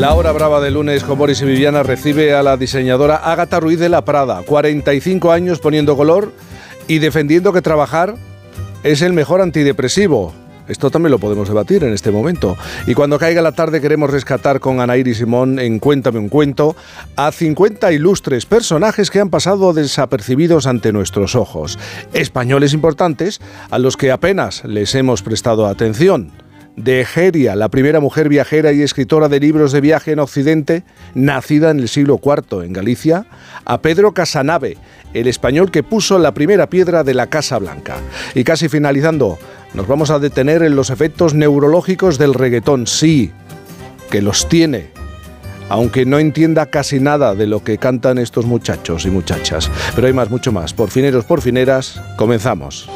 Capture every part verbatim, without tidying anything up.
La hora brava de lunes con Boris y Viviana recibe a la diseñadora Ágata Ruiz de la Prada, cuarenta y cinco años poniendo color y defendiendo que trabajar es el mejor antidepresivo. Esto también lo podemos debatir en este momento. Y cuando caiga la tarde queremos rescatar con Anaíri Simón en Cuéntame un cuento a cincuenta ilustres personajes que han pasado desapercibidos ante nuestros ojos. Españoles importantes a los que apenas les hemos prestado atención. De Egeria, la primera mujer viajera y escritora de libros de viaje en Occidente, nacida en el siglo cuarto en Galicia, a Pedro Casanave, el español que puso la primera piedra de la Casa Blanca. Y casi finalizando, nos vamos a detener en los efectos neurológicos del reggaetón. Sí, que los tiene, aunque no entienda casi nada de lo que cantan estos muchachos y muchachas. Pero hay más, mucho más. Por fineros, por fineras, comenzamos.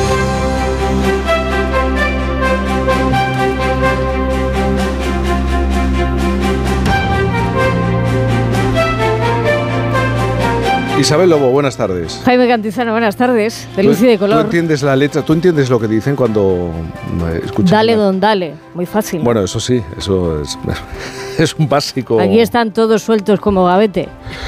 Isabel Lobo, buenas tardes. Jaime Cantizano, buenas tardes. De luz y de color. ¿Tú entiendes la letra? ¿Tú entiendes lo que dicen cuando escuchas? Dale, don, dale. Muy fácil. Bueno, eso sí, eso es, es un básico. Aquí están todos sueltos como gavete.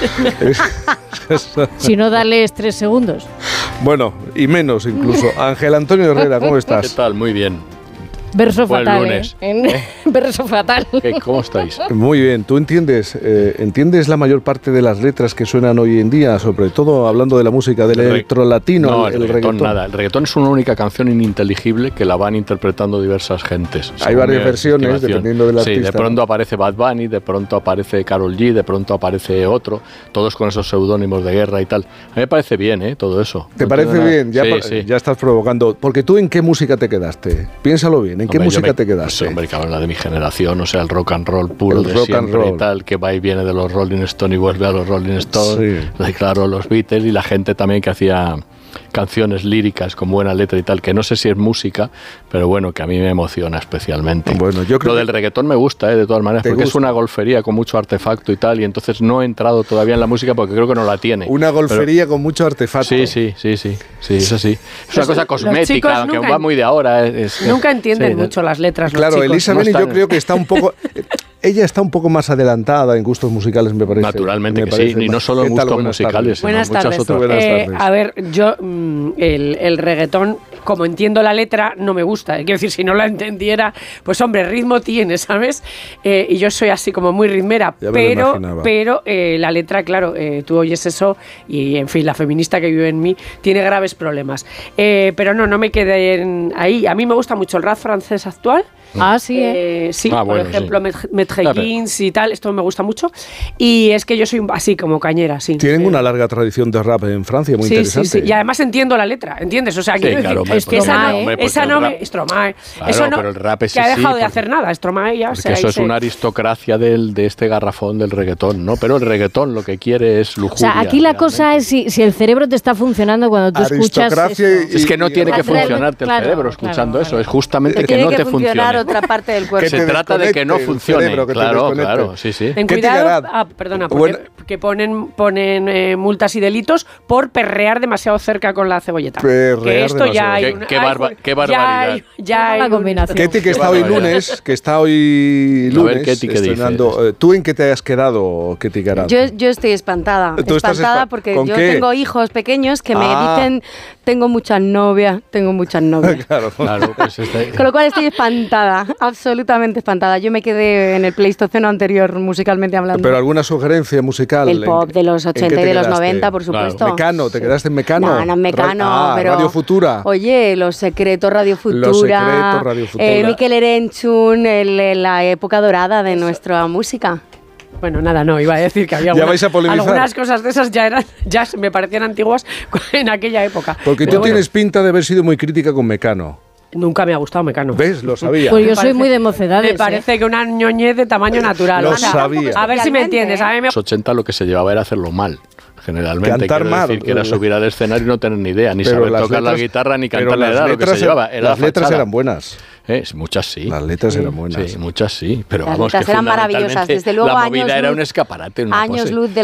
Si no, dales tres segundos. Bueno, y menos incluso. Ángel Antonio Herrera, ¿cómo estás? ¿Qué tal? Muy bien. Verso Buen fatal, lunes. ¿eh? ¿Eh? Verso fatal. ¿Qué, ¿Cómo estáis? Muy bien. ¿Tú entiendes eh, entiendes la mayor parte de las letras que suenan hoy en día? Sobre todo hablando de la música, del electrolatino. No, el, el, el reggaetón, reggaetón nada. El reggaetón es una única canción ininteligible que la van interpretando diversas gentes. Hay varias versiones, dependiendo del artista. Sí, de pronto aparece Bad Bunny, de pronto aparece Karol G, de pronto aparece otro, todos con esos seudónimos de guerra y tal. A mí me parece bien, ¿eh? Todo eso. ¿Te no parece bien? Ya, sí, pa- sí. ya estás provocando. Porque tú, ¿en qué música te quedaste? Piénsalo bien. ¿En qué Hombre, música me, te quedaste? Pues, hombre, cabrón, la de mi generación, o sea, el rock and roll puro El de rock and siempre roll. y tal, que va y viene de los Rolling Stones y vuelve a los Rolling Stones. Sí. Claro, los Beatles y la gente también que hacía canciones líricas con buena letra y tal, que no sé si es música, pero bueno, que a mí me emociona especialmente. Bueno, yo creo Lo del reggaetón me gusta, ¿eh? De todas maneras, porque gusta. es una golfería con mucho artefacto y tal, y entonces no he entrado todavía en la música porque creo que no la tiene. Una golfería pero, con mucho artefacto. Sí, sí, sí, sí, sí, es así. Es una cosa chicos cosmética, aunque nunca, va muy de ahora. Es, es, nunca entienden sí, mucho las letras. Los Claro, chicos. Elizabeth, no yo creo que está un poco... Ella está un poco más adelantada en gustos musicales, me parece. Naturalmente me que parece sí, y no solo en ¿Qué tal? gustos Buenas musicales, tardes. sino Buenas muchas tardes. otras. Buenas Eh, tardes. a ver, yo mm, el, el reggaetón, como entiendo la letra, no me gusta. Quiero decir, si no la entendiera, pues hombre, ritmo tiene, ¿sabes? Eh, y yo soy así como muy ritmera, Ya me lo pero, imaginaba. pero eh, la letra, claro, eh, tú oyes eso y, en fin, la feminista que vive en mí tiene graves problemas. Eh, pero no, no me quedé en ahí. A mí me gusta mucho el rap francés actual. Ah, sí, ¿eh? Eh, sí, Ah, por bueno, ejemplo, sí. Maître Claro. Gims y tal, esto me gusta mucho. Y es que yo soy así como cañera, sí. Tienen Eh, una larga tradición de rap en Francia, muy sí, interesante. sí, sí. Y además entiendo la letra, ¿entiendes? O sea, Sí, quiero claro, decir, hombre, es que esa Stromae, no, hombre, pues esa el no me... rap- Stromae. Claro, eso no, pero el rap ese que ha sí, dejado de porque- hacer nada, Stromae ya... Porque se- eso ahí es se- una aristocracia del, de este garrafón del reggaetón, ¿no? Pero el reggaetón lo que quiere es O lujuria. sea, aquí la realmente. cosa es si, si el cerebro te está funcionando cuando tú escuchas Aristocracia esto. y- Es que no tiene que Claro, funcionarte el claro, cerebro claro, escuchando claro. eso, es justamente Te que tiene no que te funcionar funcione. otra parte del Que cuerpo. Se te trata de que no desconecte el funcione, cerebro, que te claro, desconecte. claro, sí, sí. Ten ¿Qué te cuidado, hará? ah, perdona, porque Bueno. que ponen, ponen eh, multas y delitos por perrear demasiado cerca con la cebolleta. Perrear que esto ya demasiado. hay Qué- un- qué hay barba- un- qué ya barbaridad. hay- Ya hay Una un- combinación. Ketty, que Qué está hoy barbaridad. lunes, que está hoy A lunes ver, Ketty, ¿qué estrenando. dices? Eh, ¿Tú en qué te has quedado, Ketty Garado? Yo, yo estoy espantada, Tú estás espantada espa- porque ¿con yo qué? tengo hijos pequeños que me Ah. dicen tengo muchas novias, tengo muchas novias. Claro. Claro, pues este- Con lo cual estoy espantada, absolutamente espantada. Yo me quedé en el Pleistoceno anterior, musicalmente hablando. Pero alguna sugerencia musical. El ¿En- pop de los en qué ochenta y te de los quedaste? noventa, por Claro. supuesto. Mecano, ¿te Sí. quedaste en Mecano? No, no en Mecano, Ra- ah, pero... Radio Futura. Oye, Los Secretos, Radio Futura. Los Secretos, Radio Futura. Eh, Mikel Erenchun, el- el- la época dorada de nuestra música. Bueno, nada, no, iba a decir que había Ya alguna- vais a polemizar. algunas cosas de esas ya eran, ya me parecían antiguas en aquella época. Porque tú Pero bueno, tienes pinta de haber sido muy crítica con Mecano. nunca me ha gustado Mecano. ¿Ves? Lo sabía. Pues yo Me soy parece- muy de mocedades. Me parece que una ñoñez de tamaño natural. Lo o sea, sabía. A ver si me Realmente, entiendes. A mí me... En los ochenta lo que se llevaba era hacerlo mal. Generalmente, Cantar quiero mal. decir que era subir al escenario y no tener ni idea, ni Pero saber las tocar la letras- guitarra, ni pero cantar las era lo que letras se eran- llevaba. Era las la letras fachada. eran buenas. Eh, muchas sí. Las letras eran buenas. Sí, muchas sí. Pero Las vamos, letras que eran maravillosas. fundamentalmente Desde luego, la años movida era luz- un escaparate. Una Años pose. luz de